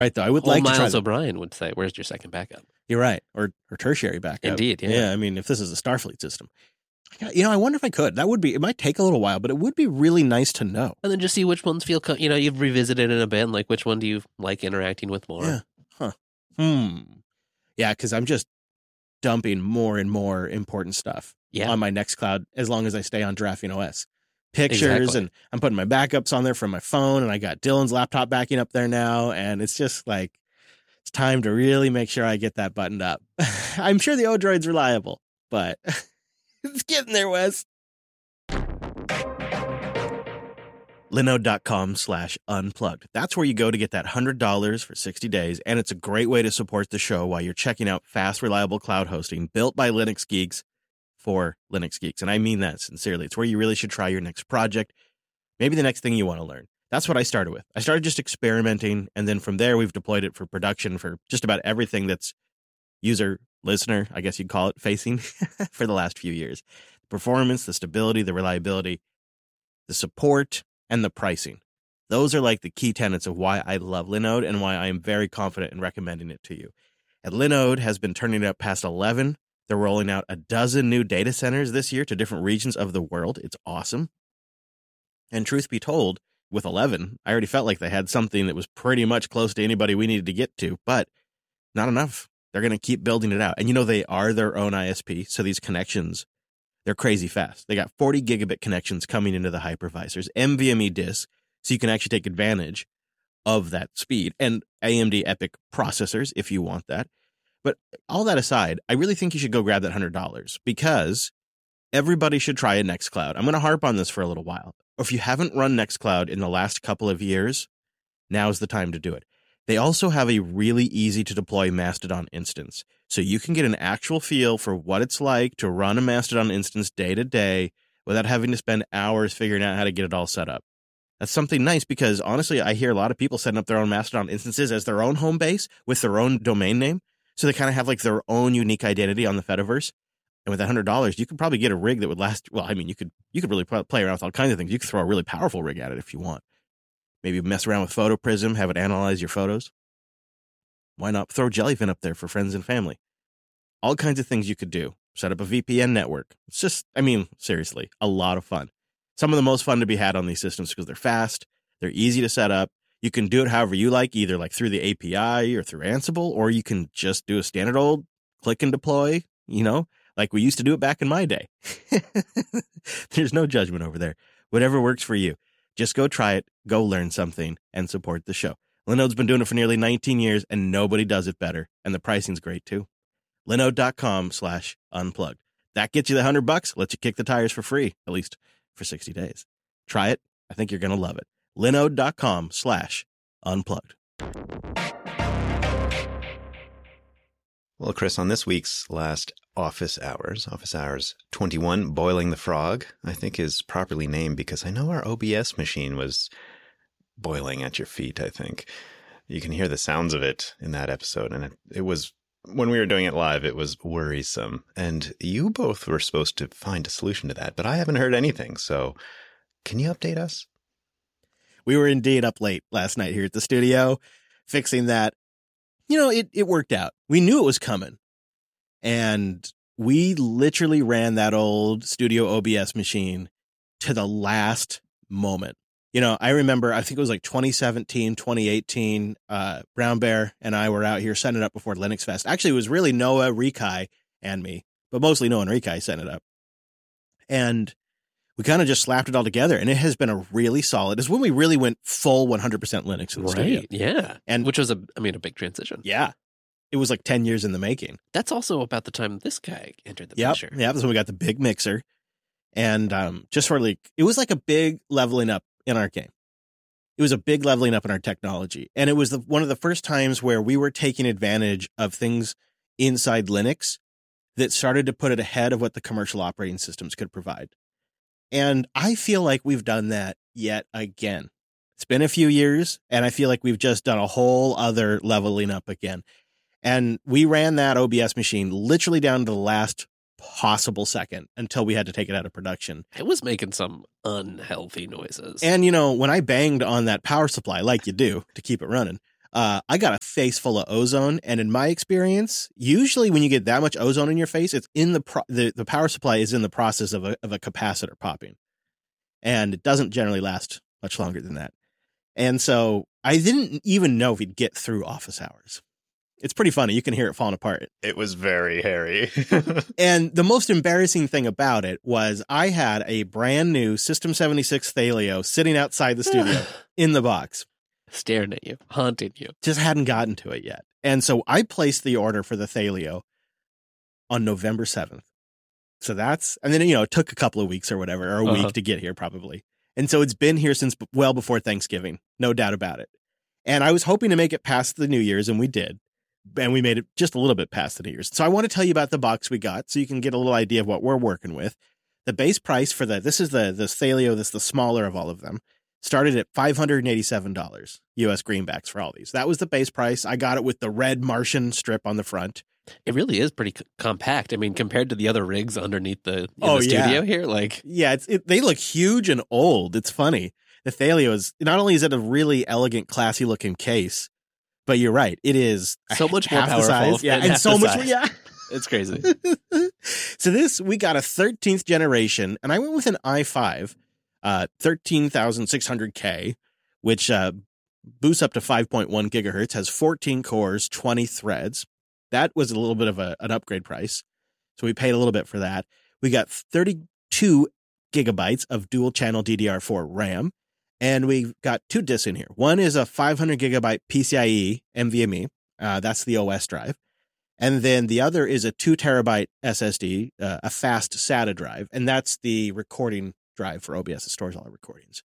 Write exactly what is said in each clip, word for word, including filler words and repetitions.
Right, though. I would Well, like to try Miles to... O'Brien would say, where's your second backup? You're right. Or or tertiary backup. Indeed, yeah. Yeah, I mean, if this is a Starfleet system. You know, I wonder if I could. That would be, it might take a little while, but it would be really nice to know. And then just see which ones feel, co- you know, you've revisited in a bit, and like which one do you like interacting with more? Yeah. Huh. Hmm. Yeah, because I'm just dumping more and more important stuff Yeah. on my Nextcloud as long as I stay on Giraffing O S. Pictures, Exactly. and I'm putting my backups on there from my phone, and I got Dylan's laptop backing up there now, and it's just like, it's time to really make sure I get that buttoned up. I'm sure the Odroid's reliable, but it's getting there, Wes. Linode.com slash unplugged. That's where you go to get that one hundred dollars for sixty days, and it's a great way to support the show while you're checking out fast, reliable cloud hosting built by Linux geeks for Linux geeks. And I mean that sincerely. It's where you really should try your next project, maybe the next thing you want to learn. That's what I started with. I started just experimenting, and then from there, we've deployed it for production for just about everything that's user, listener, I guess you'd call it, facing for the last few years. The performance, the stability, the reliability, the support, and the pricing. Those are like the key tenets of why I love Linode and why I am very confident in recommending it to you. And Linode has been turning it up past eleven. They're rolling out a dozen new data centers this year to different regions of the world. It's awesome. And truth be told, with eleven, I already felt like they had something that was pretty much close to anybody we needed to get to, but not enough. They're going to keep building it out. And you know, they are their own I S P, so these connections, they're crazy fast. They got forty gigabit connections coming into the hypervisors, NVMe disks, so you can actually take advantage of that speed, and A M D EPYC processors if you want that. But all that aside, I really think you should go grab that one hundred dollars because everybody should try a Nextcloud. I'm going to harp on this for a little while. If you haven't run Nextcloud in the last couple of years, now's the time to do it. They also have a really easy to deploy Mastodon instance. So you can get an actual feel for what it's like to run a Mastodon instance day to day without having to spend hours figuring out how to get it all set up. That's something nice because honestly, I hear a lot of people setting up their own Mastodon instances as their own home base with their own domain name. So they kind of have like their own unique identity on the Fediverse. And with one hundred dollars, you could probably get a rig that would last. Well, I mean, you could you could really play around with all kinds of things. You could throw a really powerful rig at it if you want. Maybe mess around with PhotoPrism, have it analyze your photos. Why not throw Jellyfin up there for friends and family? All kinds of things you could do. Set up a V P N network. It's just, I mean, seriously, a lot of fun. Some of the most fun to be had on these systems because they're fast, they're easy to set up. You can do it however you like, either like through the A P I or through Ansible, or you can just do a standard old click and deploy, you know, like we used to do it back in my day. There's no judgment over there. Whatever works for you. Just go try it, go learn something, and support the show. Linode's been doing it for nearly nineteen years, and nobody does it better. And the pricing's great, too. Linode.com slash unplugged. That gets you the one hundred bucks, lets you kick the tires for free, at least for sixty days. Try it. I think you're going to love it. Linode.com slash unplugged. Well, Chris, on this week's last Office Hours, Office Hours twenty-one, Boiling the Frog, I think is properly named because I know our O B S machine was boiling at your feet, I think. You can hear the sounds of it in that episode. And it, it was, when we were doing it live, it was worrisome. And you both were supposed to find a solution to that, but I haven't heard anything. So can you update us? We were indeed up late last night here at the studio fixing that. You know, it, it worked out. We knew it was coming. And we literally ran that old studio O B S machine to the last moment. You know, I remember, I think it was like twenty seventeen, twenty eighteen, uh, Brown Bear and I were out here setting it up before Linux Fest. Actually, it was really Noah, Rikai, and me, but mostly Noah and Rikai setting it up. And we kind of just slapped it all together, and it has been a really solid. It's when we really went full one hundred percent Linux in the right, studio. yeah. And which was, a, I mean, a big transition. Yeah. It was like ten years in the making. That's also about the time this guy entered the Yep. picture. Yeah, that's when we got the big mixer. And um, just for like, it was like a big leveling up in our game. It was a big leveling up in our technology. And it was the, one of the first times where we were taking advantage of things inside Linux that started to put it ahead of what the commercial operating systems could provide. And I feel like we've done that yet again. It's been a few years, and I feel like we've just done a whole other leveling up again. And we ran that O B S machine literally down to the last possible second until we had to take it out of production. It was making some unhealthy noises. And, you know, when I banged on that power supply, like you do, to keep it running, Uh, I got a face full of ozone, and in my experience, usually when you get that much ozone in your face, it's in the pro- the, the power supply is in the process of a of a capacitor popping, and it doesn't generally last much longer than that. And so I didn't even know if he'd get through office hours. It's pretty funny. You can hear it falling apart. It was very hairy. And the most embarrassing thing about it was I had a brand new System seventy-six Thelio sitting outside the studio in the box. Staring at you, haunting you. Just hadn't gotten to it yet. And so I placed the order for the Thelio on November seventh. So that's, and then, you know, it took a couple of weeks or whatever, or a Uh-huh. week to get here probably. And so it's been here since well before Thanksgiving. No doubt about it. And I was hoping to make it past the New Year's, and we did. And we made it just a little bit past the New Year's. So I want to tell you about the box we got so you can get a little idea of what we're working with. The base price for the, this is the, the Thelio, this is the smaller of all of them, started at five hundred eighty-seven dollars U S greenbacks for all these. That was the base price. I got it with the red Martian strip on the front. It really is pretty c- compact. I mean, compared to the other rigs underneath the, in Oh, the yeah. studio here, like, Yeah, it's, it, they look huge and old. It's funny. The Thelio is, not only is it a really elegant, classy looking case, but you're right. It is so much more half the powerful. size. Yeah, and and half so the much size. more. Yeah. It's crazy. So this, we got a thirteenth generation, and I went with an i five, uh, thirteen thousand six hundred K, which uh, boosts up to five point one gigahertz, has fourteen cores, twenty threads. That was a little bit of a, an upgrade price. So we paid a little bit for that. We got thirty-two gigabytes of dual channel D D R four RAM. And we've got two disks in here. One is a five hundred gigabyte PCIe NVMe. Uh, that's the O S drive. And then the other is a two terabyte S S D, uh, a fast SATA drive. And that's the recording drive for O B S that stores all our recordings.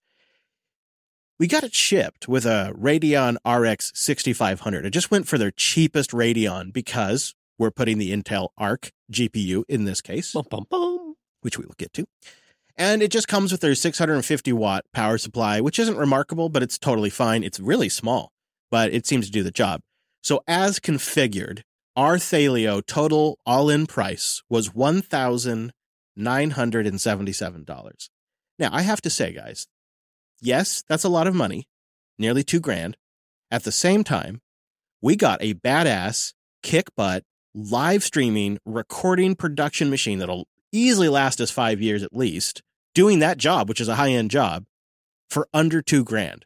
We got it shipped with a Radeon R X sixty-five hundred. I just went for their cheapest Radeon because we're putting the Intel Arc G P U in this case, Bum, bum, bum. which we will get to. And it just comes with their six hundred fifty watt power supply, which isn't remarkable, but it's totally fine. It's really small, but it seems to do the job. So as configured, our Thelio total all-in price was one thousand nine hundred seventy-seven dollars. Now, I have to say, guys, yes, that's a lot of money, nearly two grand. At the same time, we got a badass, kick-butt, live streaming, recording production machine that'll easily last us five years at least, doing that job, which is a high-end job, for under two grand.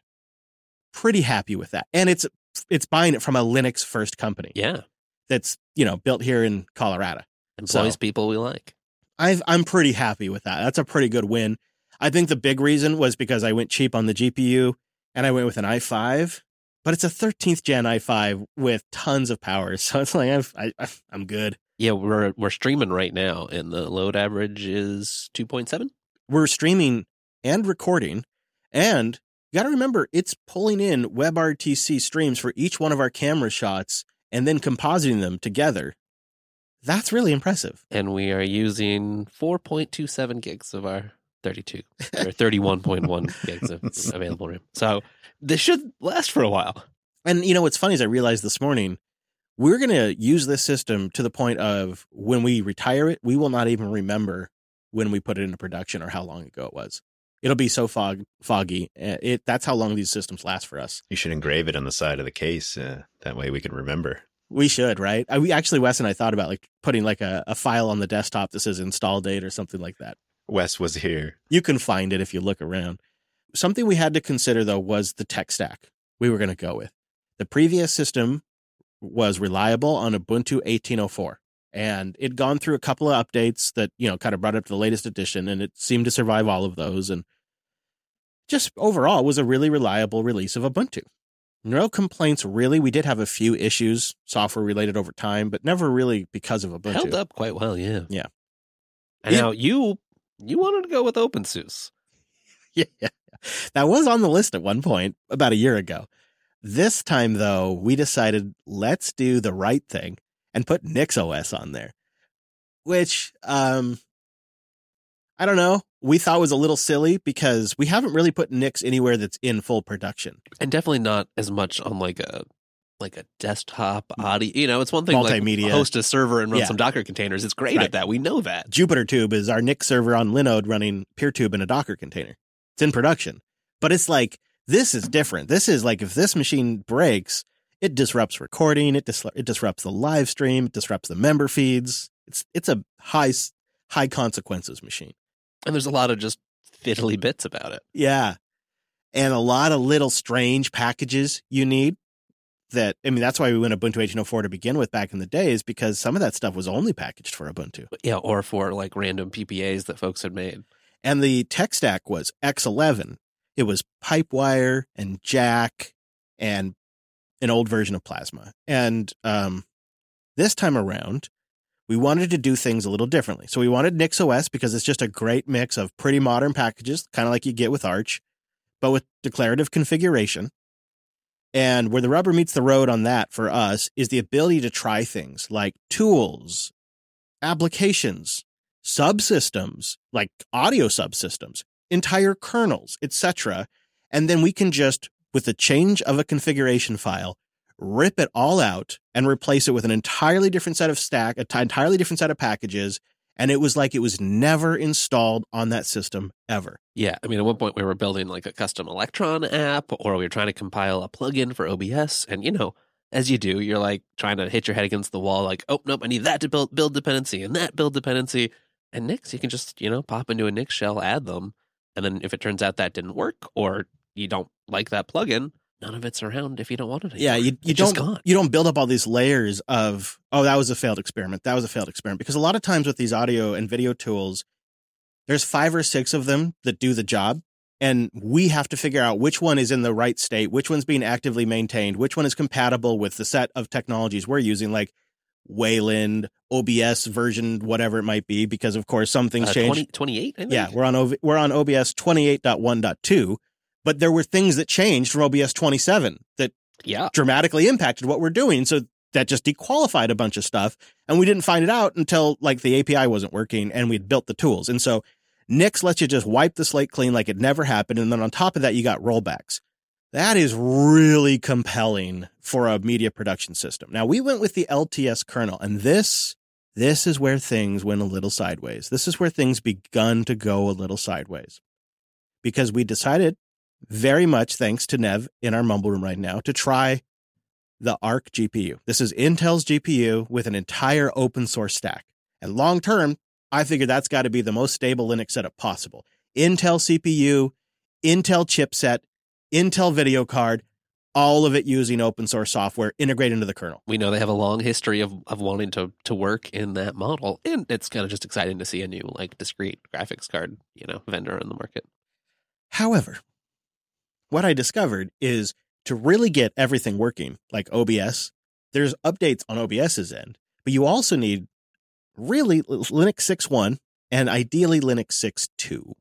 Pretty happy with that. And it's it's buying it from a Linux-first company Yeah. that's, you know, built here in Colorado. Employs So- people we like. I've, I'm pretty happy with that. That's a pretty good win. I think the big reason was because I went cheap on the G P U and I went with an i five, but it's a thirteenth gen i five with tons of power. So it's like, I've, I, I'm good. Yeah, we're we're streaming right now, and the load average is two point seven. We're streaming and recording, and you got to remember it's pulling in WebRTC streams for each one of our camera shots and then compositing them together. That's really impressive. And we are using four point two seven gigs of our thirty-two, or thirty-one point one gigs of available RAM. So this should last for a while. And you know what's funny is I realized this morning we're going to use this system to the point of when we retire it, we will not even remember when we put it into production or how long ago it was. It'll be so fog, foggy. Uh, It that's how long these systems last for us. You should engrave it on the side of the case. Uh, that way we can remember. We should, right? I, we actually, Wes and I thought about like putting like a, a file on the desktop that says install date or something like that. Wes was here. You can find it if you look around. Something we had to consider, though, was the tech stack we were going to go with. The previous system was reliable on Ubuntu eighteen oh four, and it'd gone through a couple of updates that, you know, kind of brought it up to the latest edition, and it seemed to survive all of those. And just overall, it was a really reliable release of Ubuntu. No complaints, really. We did have a few issues, software related over time, but never really because of Ubuntu. Held up quite well, yeah. Yeah. And Yeah. now you you wanted to go with OpenSUSE. Yeah, that was on the list at one point about a year ago. This time, though, we decided let's do the right thing and put NixOS on there, which um, I don't know. We thought was a little silly because we haven't really put Nix anywhere that's in full production. And definitely not as much on like a like a desktop audio. You know, it's one thing Multimedia. like host a server and run Yeah. some Docker containers. It's great Right. at that. We know that. JupyterTube is our Nix server on Linode running PeerTube in a Docker container. It's in production, but it's like this is different. This is like if this machine breaks, It disrupts recording. It dis- it disrupts the live stream. It disrupts the member feeds. It's it's a high high consequences machine. And there's a lot of just fiddly bits about it. Yeah. And a lot of little strange packages you need that, I mean, that's why we went Ubuntu eighteen oh four to begin with back in the days, because some of that stuff was only packaged for Ubuntu. Yeah, or for like random P P As that folks had made. And the tech stack was X eleven. It was Pipewire and Jack and an old version of Plasma. And um, this time around, we wanted to do things a little differently. So we wanted NixOS because it's just a great mix of pretty modern packages, kind of like you get with Arch, but with declarative configuration. And where the rubber meets the road on that for us is the ability to try things like tools, applications, subsystems, like audio subsystems, entire kernels, et cetera. And then we can just, with the change of a configuration file, rip it all out and replace it with an entirely different set of stack, an entirely different set of packages. And it was like it was never installed on that system ever. Yeah. I mean, at one point we were building like a custom Electron app, or we were trying to compile a plugin for O B S. And, you know, as you do, you're like trying to hit your head against the wall, like, oh, nope, I need that to build build dependency and that build dependency. And Nix, you can just, you know, pop into a Nix shell, add them. And then if it turns out that didn't work, or you don't like that plugin, none of it's around if you don't want it anymore. Yeah, you, you don't you don't build up all these layers of, oh, that was a failed experiment. That was a failed experiment. Because a lot of times with these audio and video tools, there's five or six of them that do the job. And we have to figure out which one is in the right state, which one's being actively maintained, which one is compatible with the set of technologies we're using, like Wayland, O B S version, whatever it might be, because of course some things uh, change. twenty, twenty-eight, I think? Yeah, we're on o- we're on O B S twenty-eight point one point two, but there were things that changed from O B S twenty-seven that yeah. dramatically impacted what we're doing. So that just dequalified a bunch of stuff, and we didn't find it out until like the A P I wasn't working and we'd built the tools. And so Nix lets you just wipe the slate clean like it never happened, and then on top of that you got rollbacks. That is really compelling for a media production system. Now, we went with the L T S kernel, and this this is where things went a little sideways. This is where things begun to go a little sideways. Because we decided, very much thanks to Nev in our mumble room right now, to try the Arc G P U. This is Intel's G P U with an entire open source stack. And long term, I figured that's got to be the most stable Linux setup possible. Intel C P U, Intel chipset, Intel video card, all of it using open source software integrated into the kernel. We know they have a long history of, of wanting to, to work in that model. And it's kind of just exciting to see a new, like, discrete graphics card, you know, vendor on the market. However, what I discovered is to really get everything working, like O B S, there's updates on OBS's end, but you also need really Linux six point one and ideally Linux six point two.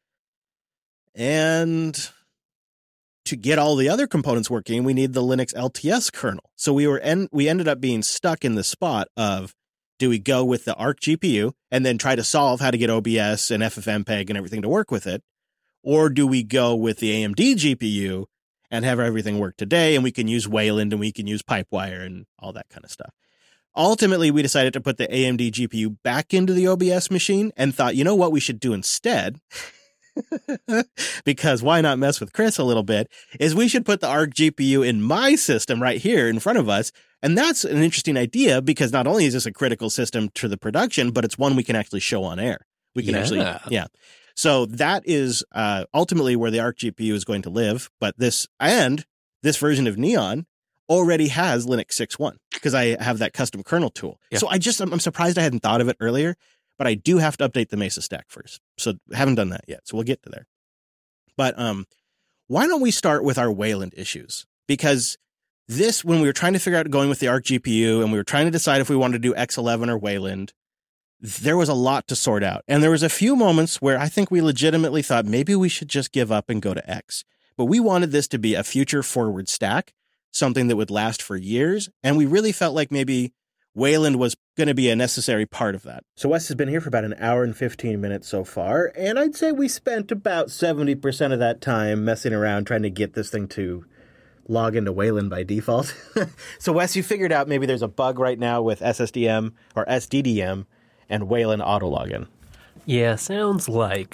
And to get all the other components working, we need the Linux L T S kernel. So we were en- we ended up being stuck in the spot of, do we go with the Arc G P U and then try to solve how to get O B S and F F mpeg and everything to work with it? Or do we go with the A M D G P U and have everything work today, and we can use Wayland and we can use Pipewire and all that kind of stuff? Ultimately, we decided to put the A M D G P U back into the O B S machine and thought, you know what we should do instead? Because why not mess with Chris a little bit, is we should put the Arc G P U in my system right here in front of us. And that's an interesting idea, because not only is this a critical system to the production, but it's one we can actually show on air. We can Yeah. actually, yeah. So that is uh, ultimately where the Arc G P U is going to live. But this, and this version of Neon already has Linux six point one, because I have that custom kernel tool. Yeah. So I just, I'm, I'm surprised I hadn't thought of it earlier. But I do have to update the Mesa stack first. So haven't done that yet. So we'll get to there. But um, why don't we start with our Wayland issues? Because this, when we were trying to figure out going with the Arc G P U and we were trying to decide if we wanted to do X eleven or Wayland, there was a lot to sort out. And there was a few moments where I think we legitimately thought maybe we should just give up and go to X. But we wanted this to be a future forward stack, something that would last for years. And we really felt like maybe Wayland was going to be a necessary part of that. So Wes has been here for about an hour and fifteen minutes so far, and I'd say we spent about seventy percent of that time messing around trying to get this thing to log into Wayland by default. So Wes, you figured out maybe there's a bug right now with S S D M or S D D M and Wayland auto login. Yeah, sounds like.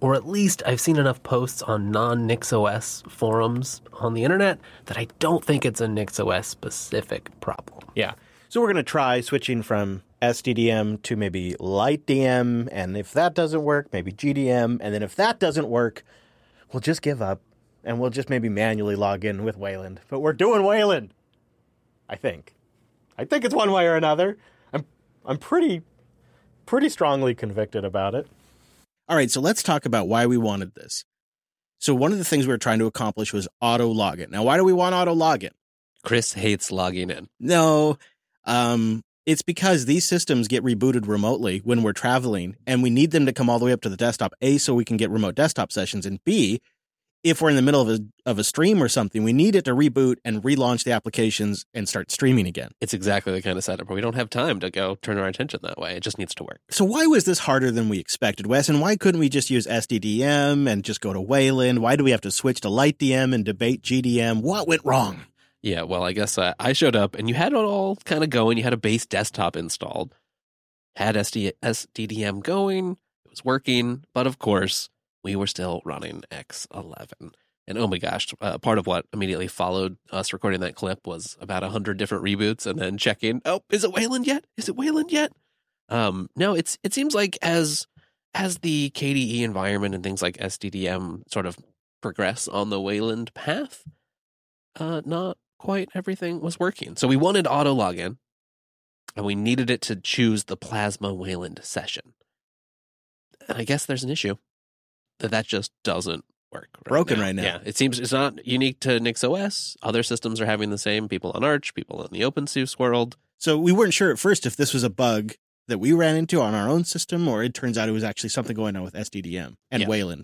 or at least I've seen enough posts on non-NixOS forums on the internet that I don't think it's a NixOS specific problem. Yeah. So we're going to try switching from S D D M to maybe LightDM, and if that doesn't work, maybe G D M, and then if that doesn't work, we'll just give up, and we'll just maybe manually log in with Wayland. But we're doing Wayland, I think. I think it's one way or another. I'm I'm pretty pretty strongly convicted about it. All right, so let's talk about why we wanted this. So one of the things we were trying to accomplish was auto login. Now, why do we want auto login? Chris hates logging in. No, um, it's because these systems get rebooted remotely when we're traveling, and we need them to come all the way up to the desktop, A, so we can get remote desktop sessions, and B, if we're in the middle of a, of a stream or something, we need it to reboot and relaunch the applications and start streaming again. It's exactly the kind of setup where we don't have time to go turn our attention that way. It just needs to work. So why was this harder than we expected, Wes? And why couldn't we just use S D D M and just go to Wayland? Why do we have to switch to LightDM and debate G D M? What went wrong? Yeah, well, I guess uh, I showed up and you had it all kind of going. You had a base desktop installed, had S D D M going, it was working, but of course, we were still running X eleven. And oh my gosh, uh, part of what immediately followed us recording that clip was about a hundred different reboots and then checking, oh, is it Wayland yet? Is it Wayland yet? Um, no, it's it seems like as as the K D E environment and things like S D D M sort of progress on the Wayland path, uh, not quite everything was working. So we wanted auto login, and we needed it to choose the Plasma Wayland session. And I guess there's an issue. That that just doesn't work. Right Broken now. right now. Yeah, it seems it's not unique to NixOS. Other systems are having the same. People on Arch, people in the OpenSUSE world. So we weren't sure at first if this was a bug that we ran into on our own system, or it turns out it was actually something going on with S D D M and yeah. Wayland.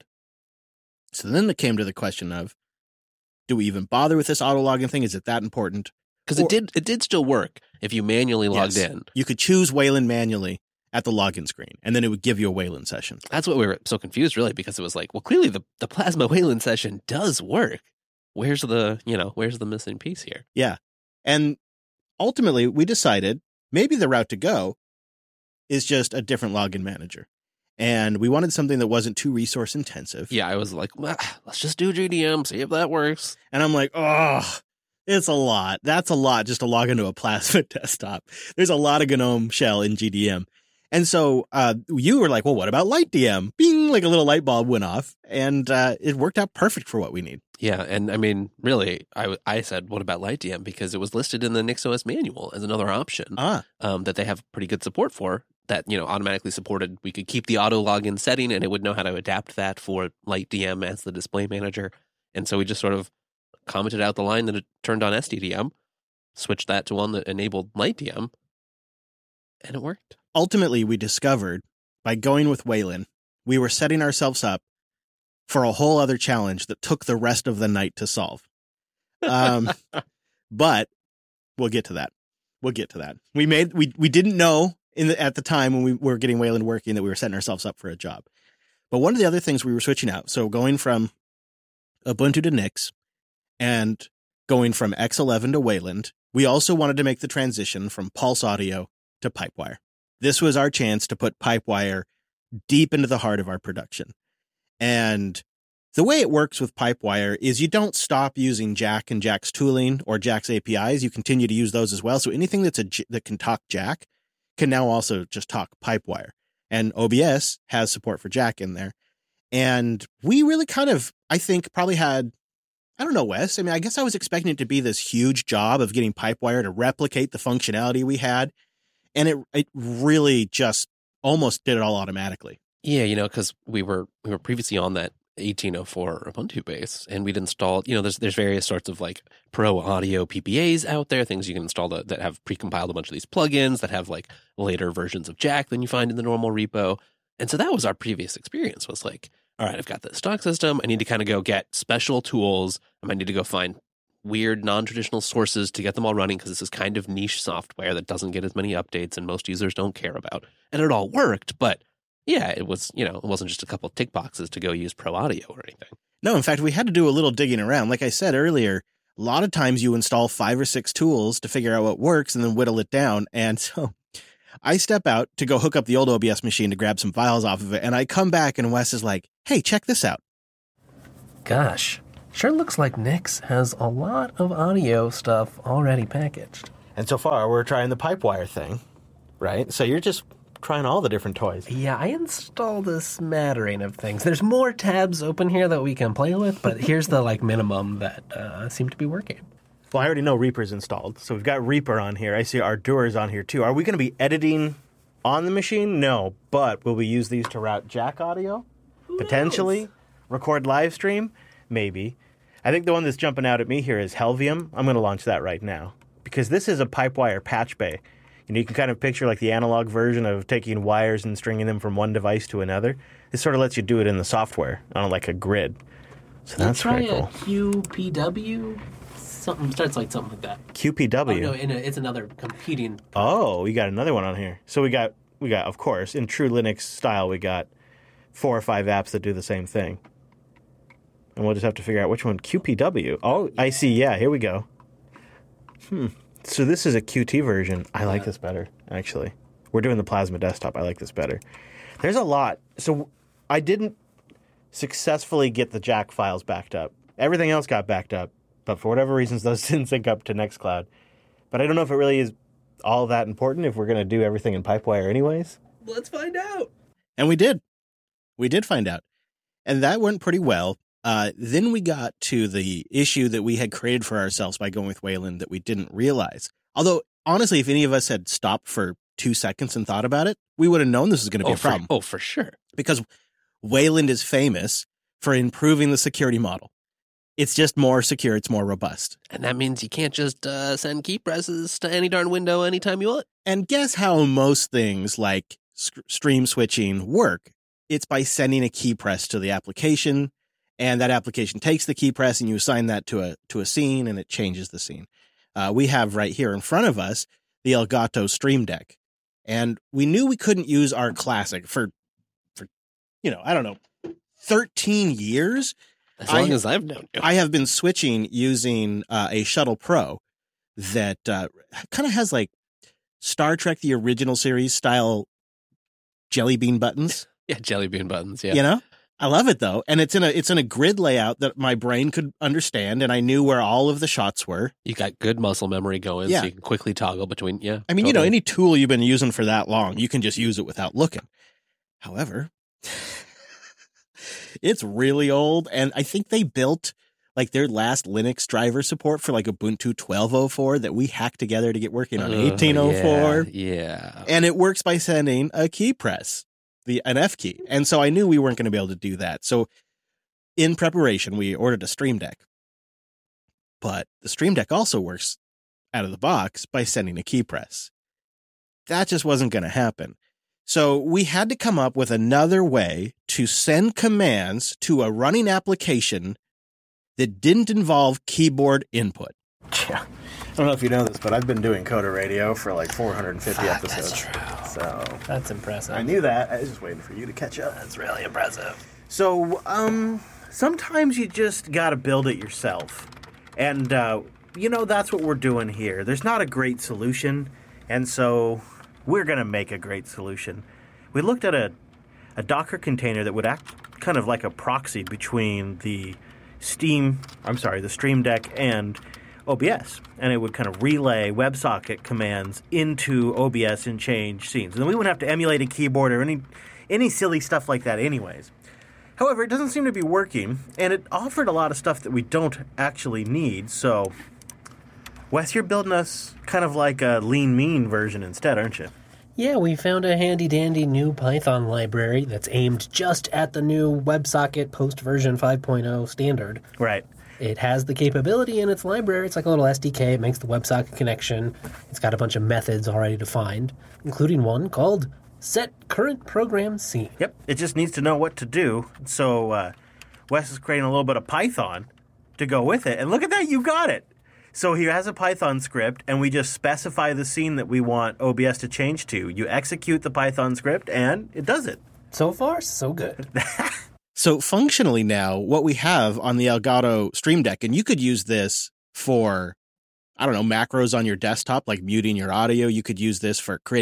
So then it came to the question of, do we even bother with this auto login thing? Is it that important? Because it did it did still work if you manually logged yes, in. You could choose Wayland manually at the login screen, and then it would give you a Wayland session. That's what we were so confused, really, because it was like, well, clearly the, the Plasma Wayland session does work. Where's the, you know, where's the missing piece here? Yeah. And ultimately, we decided maybe the route to go is just a different login manager. And we wanted something that wasn't too resource intensive. Yeah, I was like, well, let's just do G D M, see if that works. And I'm like, oh, it's a lot. That's a lot just to log into a Plasma desktop. There's a lot of GNOME shell in G D M. And so uh, you were like, well, what about LightDM? Bing, like a little light bulb went off, and uh, it worked out perfect for what we need. Yeah, and I mean, really, I, I said, what about LightDM? Because it was listed in the NixOS manual as another option Ah. um, that they have pretty good support for, that, you know, automatically supported. We could keep the auto login setting, and it would know how to adapt that for LightDM as the display manager. And so we just sort of commented out the line that it turned on S D D M, switched that to one that enabled LightDM, and it worked. Ultimately, we discovered by going with Wayland, we were setting ourselves up for a whole other challenge that took the rest of the night to solve. Um, but we'll get to that. We'll get to that. We made we we didn't know in the, at the time when we were getting Wayland working that we were setting ourselves up for a job. But one of the other things we were switching out, so going from Ubuntu to Nix and going from X eleven to Wayland, we also wanted to make the transition from Pulse Audio to Pipewire. This was our chance to put Pipewire deep into the heart of our production. And the way it works with Pipewire is you don't stop using Jack and Jack's tooling or Jack's A P Is. You continue to use those as well. So anything that's a, that can talk Jack can now also just talk Pipewire. And O B S has support for Jack in there. And we really kind of, I think, probably had, I don't know, Wes. I mean, I guess I was expecting it to be this huge job of getting Pipewire to replicate the functionality we had. And it it really just almost did it all automatically. Yeah, you know, because we were we were previously on that eighteen oh four Ubuntu base, and we'd installed, you know, there's there's various sorts of like pro audio P P As out there, things you can install that, that have precompiled a bunch of these plugins that have like later versions of Jack than you find in the normal repo. And so that was our previous experience, was like, all right, I've got this stock system. I need to kind of go get special tools. I might need to go find weird non-traditional sources to get them all running, because this is kind of niche software that doesn't get as many updates and most users don't care about. And it all worked, but yeah, it was, you know, it wasn't just a couple of tick boxes to go use Pro Audio or anything. No, in fact, we had to do a little digging around. Like I said earlier, a lot of times you install five or six tools to figure out what works and then whittle it down. And so I step out to go hook up the old O B S machine to grab some files off of it, and I come back and Wes is like, hey, check this out. Gosh, sure looks like Nix has a lot of audio stuff already packaged. And so far, we're trying the Pipewire thing, right? So you're just trying all the different toys. Yeah, I installed a smattering of things. There's more tabs open here that we can play with, but here's the like minimum that uh, seem to be working. Well, I already know Reaper's installed, so we've got Reaper on here. I see Ardour's on here, too. Are we going to be editing on the machine? No, but will we use these to route jack audio? Who Potentially. knows? Record live stream? Maybe. I think the one that's jumping out at me here is Helvium. I'm going to launch that right now, because this is a Pipewire patch bay. You know, you can kind of picture like the analog version of taking wires and stringing them from one device to another. This sort of lets you do it in the software on like a grid. So that's pretty cool. Q P W? Something starts like something like that. Q P W. Oh no, in a, it's another competing. Oh, we got another one on here. So we got we got of course in true Linux style we got four or five apps that do the same thing, and we'll just have to figure out which one. Q P W. Oh, I see. Yeah, here we go. Hmm. So this is a Q T version. I like Yeah. this better actually. We're doing the Plasma desktop. I like this better. There's a lot. So I didn't successfully get the Jack files backed up. Everything else got backed up. But for whatever reasons, those didn't sync up to Nextcloud. But I don't know if it really is all that important if we're going to do everything in Pipewire anyways. Let's find out. And we did. We did find out. And that went pretty well. Uh, then we got to the issue that we had created for ourselves by going with Wayland that we didn't realize. Although, honestly, if any of us had stopped for two seconds and thought about it, we would have known this was going to be Oh, a for, problem. oh, for sure. Because Wayland is famous for improving the security model. It's just more secure. It's more robust. And that means you can't just uh, send key presses to any darn window anytime you want. And guess how most things like sc- stream switching work? It's by sending a key press to the application, and that application takes the key press and you assign that to a to a scene, and it changes the scene. Uh, we have right here in front of us the Elgato Stream Deck, and we knew we couldn't use our classic for, for you know, I don't know, thirteen years. As long I, as I've known you. I have been switching using uh, a Shuttle Pro that uh, kind of has like Star Trek, the original series style jelly bean buttons. Yeah, jelly bean buttons, yeah. You know? I love it though. And it's in a it's in a grid layout that my brain could understand, and I knew where all of the shots were. You got good muscle memory going, Yeah. so you can quickly toggle between, yeah. I mean, you know, totally. any tool you've been using for that long, you can just use it without looking. However, it's really old, and I think they built like their last Linux driver support for like Ubuntu twelve oh four that we hacked together to get working on Uh, eighteen oh four. Yeah, yeah. And it works by sending a key press, the an F key. And so I knew we weren't going to be able to do that. So in preparation, we ordered a Stream Deck. But the Stream Deck also works out of the box by sending a key press. That just wasn't going to happen. So we had to come up with another way to send commands to a running application that didn't involve keyboard input. Yeah. I don't know if you know this, but I've been doing Coda Radio for like four hundred fifty Fuck, episodes. that's true. So That's impressive. I knew that. I was just waiting for you to catch up. That's really impressive. So, um, sometimes you just got to build it yourself. And, uh, you know, that's what we're doing here. There's not a great solution, and so we're going to make a great solution. We looked at a, a Docker container that would act kind of like a proxy between the Steam, I'm sorry, the Stream Deck and O B S. And it would kind of relay WebSocket commands into O B S and change scenes. And then we wouldn't have to emulate a keyboard or any any silly stuff like that anyways. However, it doesn't seem to be working, and it offered a lot of stuff that we don't actually need. So, Wes, you're building us kind of like a lean mean version instead, aren't you? Yeah, we found a handy-dandy new Python library that's aimed just at the new WebSocket post-version five point oh standard. Right. It has the capability in its library. It's like a little S D K. It makes the WebSocket connection. It's got a bunch of methods already defined, including one called Set Current Program Scene. Yep. It just needs to know what to do. So, uh, Wes is creating a little bit of Python to go with it. And look at that, you got it. So he has a Python script, and we just specify the scene that we want O B S to change to. You execute the Python script, and it does it. So far, so good. So functionally now, what we have on the Elgato Stream Deck, and you could use this for, I don't know, macros on your desktop, like muting your audio. You could use this for creating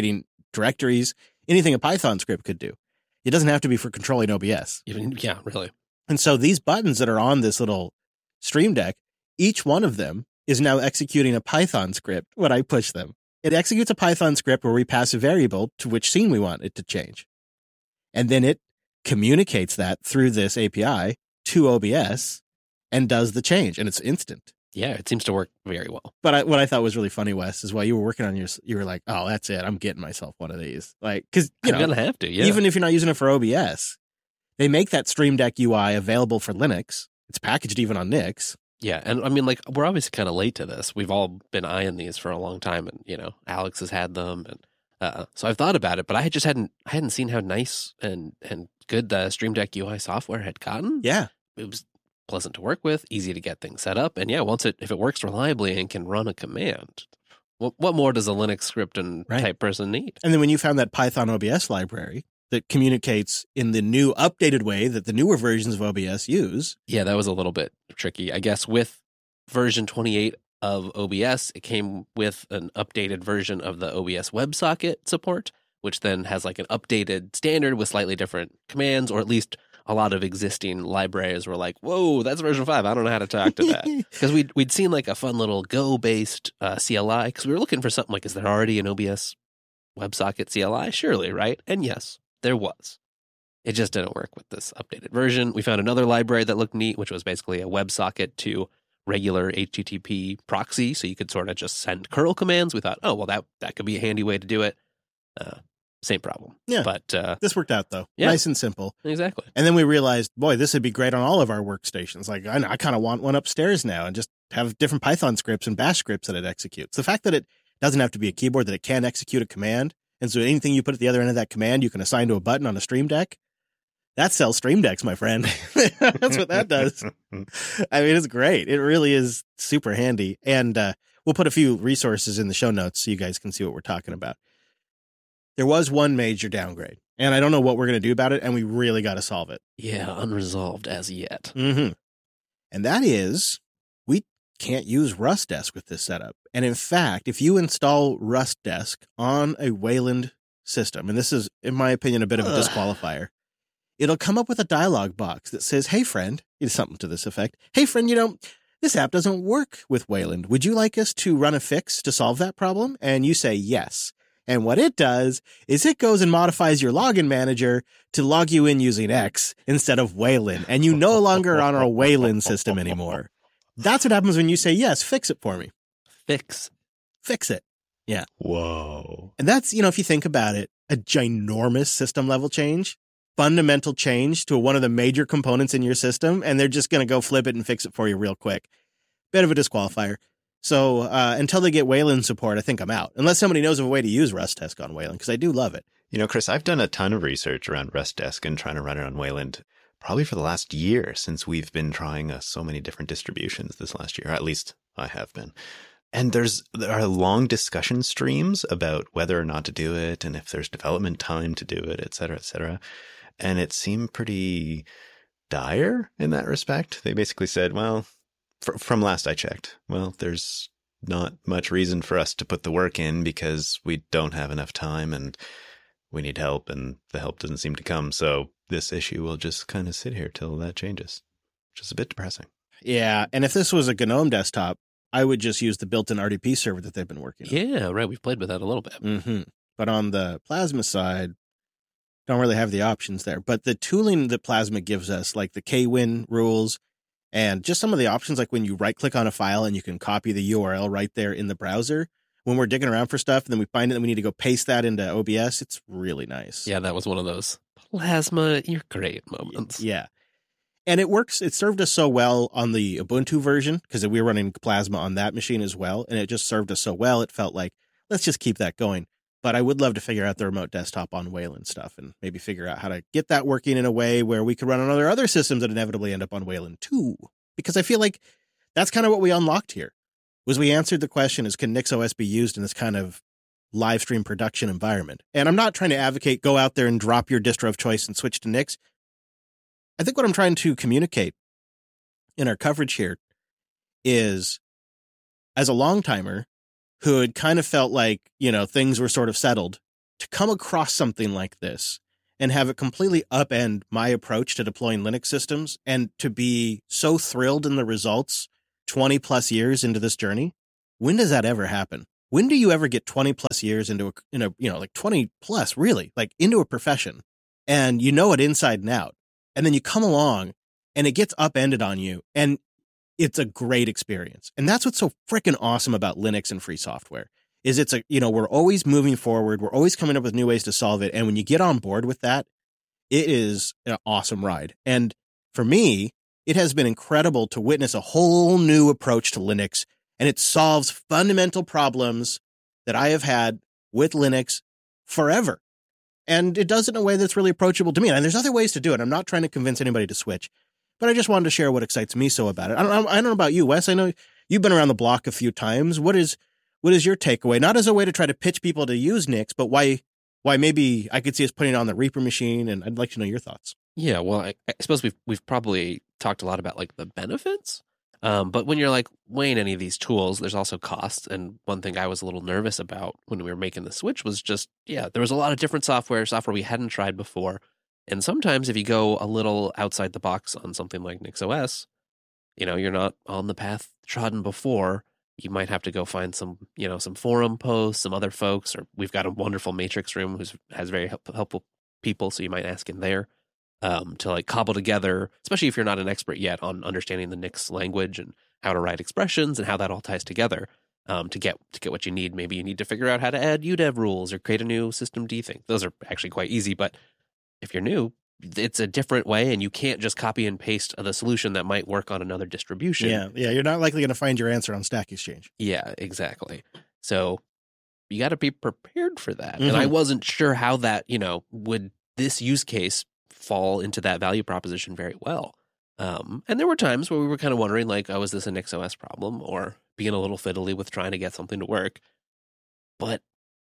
directories, anything a Python script could do. It doesn't have to be for controlling O B S. Even, yeah, really. And so these buttons that are on this little Stream Deck, each one of them is now executing a Python script when I push them. It executes a Python script where we pass a variable to which scene we want it to change. And then it communicates that through this A P I to O B S and does the change. And it's instant. Yeah, it seems to work very well. But I, what I thought was really funny, Wes, is while you were working on yours, you were like, oh, that's it. I'm getting myself one of these. Like, because, you I'm know, going to have to, yeah. even if you're not using it for O B S, they make that Stream Deck U I available for Linux. It's packaged even on Nix. Yeah, and I mean, like, we're obviously kind of late to this. We've all been eyeing these for a long time, and, you know, Alex has had them, and uh, so I've thought about it, but I just hadn't I hadn't seen how nice and, and good the Stream Deck U I software had gotten. Yeah. It was pleasant to work with, easy to get things set up, and yeah, once it if it works reliably and can run a command, what what more does a Linux script and Right. type person need? And then when you found that Python O B S library that communicates in the new updated way that the newer versions of O B S use. Yeah, that was a little bit tricky. I guess with version twenty-eight of O B S, it came with an updated version of the O B S WebSocket support, which then has like an updated standard with slightly different commands, or at least a lot of existing libraries were like, whoa, that's version five. I don't know how to talk to that. Because we'd, we'd seen like a fun little Go-based uh, C L I, because we were looking for something like, is there already an O B S WebSocket C L I? Surely, right? And yes, there was. It just didn't work with this updated version. We found another library that looked neat, which was basically a WebSocket to regular H T T P proxy, so you could sort of just send curl commands. We thought, oh, well, that, that could be a handy way to do it. Uh, same problem. Yeah. But uh, This worked out, though. Yeah. Nice and simple. exactly. And then we realized, boy, this would be great on all of our workstations. Like, I, I kind of want one upstairs now and just have different Python scripts and bash scripts that it executes. The fact that it doesn't have to be a keyboard, that it can execute a command. And so anything you put at the other end of that command, you can assign to a button on a Stream Deck. That sells Stream Decks, my friend. That's what that does. I mean, it's great. It really is super handy. And uh, we'll put a few resources in the show notes so you guys can see what we're talking about. There was one major downgrade, and I don't know what we're going to do about it, and we really got to solve it. Yeah, unresolved as yet. Mm-hmm. And that is, we can't use RustDesk with this setup. And in fact, if you install RustDesk on a Wayland system, and this is, in my opinion, a bit of a Ugh. disqualifier, it'll come up with a dialog box that says, hey, friend, it's something to this effect. Hey, friend, you know, this app doesn't work with Wayland. Would you like us to run a fix to solve that problem? And you say yes. And what it does is it goes and modifies your login manager to log you in using X instead of Wayland. And you no longer are on a Wayland system anymore. That's what happens when you say, yes, fix it for me. Fix. Fix it. Yeah. Whoa. And that's, you know, if you think about it, a ginormous system level change, fundamental change to one of the major components in your system. And they're just going to go flip it and fix it for you real quick. Bit of a disqualifier. So uh, until they get Wayland support, I think I'm out. Unless somebody knows of a way to use RustDesk on Wayland, because I do love it. You know, Chris, I've done a ton of research around RustDesk and trying to run it on Wayland probably for the last year, since we've been trying uh, so many different distributions this last year. At least I have been. And there's there are long discussion streams about whether or not to do it, and if there's development time to do it, et cetera, et cetera. And it seemed pretty dire in that respect. They basically said, well, fr- from last I checked, well, there's not much reason for us to put the work in because we don't have enough time and we need help, and the help doesn't seem to come. So this issue will just kind of sit here till that changes, which is a bit depressing. Yeah. And if this was a GNOME desktop, I would just use the built-in R D P server that they've been working on. Yeah, right. We've played with that a little bit. Mm-hmm. But on the Plasma side, don't really have the options there. But the tooling that Plasma gives us, like the Kwin rules and just some of the options, like when you right-click on a file and you can copy the U R L right there in the browser, when we're digging around for stuff and then we find it and we need to go paste that into O B S, it's really nice. Yeah, that was one of those Plasma, you're great moments. Yeah. And it works. It served us so well on the Ubuntu version because we were running Plasma on that machine as well. And it just served us so well. It felt like, let's just keep that going. But I would love to figure out the remote desktop on Wayland stuff and maybe figure out how to get that working in a way where we could run on other, other systems that inevitably end up on Wayland too. Because I feel like that's kind of what we unlocked here. Was we answered the question, is can NixOS be used in this kind of live stream production environment? And I'm not trying to advocate go out there and drop your distro of choice and switch to Nix. I think what I'm trying to communicate in our coverage here is, as a long timer who had kind of felt like, you know, things were sort of settled to come across something like this and have it completely upend my approach to deploying Linux systems and to be so thrilled in the results twenty plus years into this journey, when does that ever happen? When do you ever get twenty plus years into a, in a, you know, like twenty plus really, like into a profession and you know it inside and out, and then you come along and it gets upended on you and it's a great experience. And that's what's so freaking awesome about Linux and free software is it's a, you know, we're always moving forward. We're always coming up with new ways to solve it. And when you get on board with that, it is an awesome ride. And for me, it has been incredible to witness a whole new approach to Linux, and it solves fundamental problems that I have had with Linux forever. And it does it in a way that's really approachable to me. And there's other ways to do it. I'm not trying to convince anybody to switch, but I just wanted to share what excites me so about it. I don't, I don't know about you, Wes. I know you've been around the block a few times. What is what is your takeaway? Not as a way to try to pitch people to use Nix, but why why maybe I could see us putting it on the Reaper machine, and I'd like to know your thoughts. Yeah, well, I, I suppose we've we've probably talked a lot about like the benefits, um, but when you're like weighing any of these tools, there's also costs. And one thing I was a little nervous about when we were making the switch was just, yeah, there was a lot of different software, software we hadn't tried before. And sometimes if you go a little outside the box on something like NixOS, you know, you're not on the path trodden before. You might have to go find some, you know, some forum posts, some other folks, or we've got a wonderful Matrix room who has very help, helpful people, so you might ask in there um, to like cobble together, especially if you're not an expert yet on understanding the Nix language and how to write expressions and how that all ties together um, to get to get what you need. Maybe you need to figure out how to add U dev rules or create a new systemd thing. Those are actually quite easy, but if you're new, it's a different way, and you can't just copy and paste the solution that might work on another distribution. Yeah, yeah, you're not likely going to find your answer on Stack Exchange. Yeah, exactly. So you got to be prepared for that. Mm-hmm. And I wasn't sure how that, you know, would this use case fall into that value proposition very well. Um, and there were times where we were kind of wondering, like, oh, is this a NixOS problem, or being a little fiddly with trying to get something to work? But